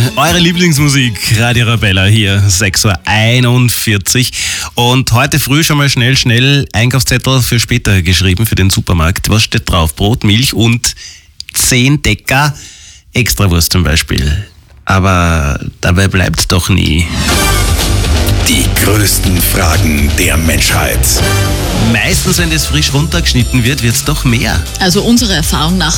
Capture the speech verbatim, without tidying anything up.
Eure Lieblingsmusik, Radio Arabella hier, sechs Uhr einundvierzig. Und heute früh schon mal schnell, schnell Einkaufszettel für später geschrieben, für den Supermarkt. Was steht drauf? Brot, Milch und zehn Decker Extrawurst zum Beispiel. Aber dabei bleibt doch nie. Die größten Fragen der Menschheit. Meistens, wenn das frisch runtergeschnitten wird, wird es doch mehr. Also unserer Erfahrung nach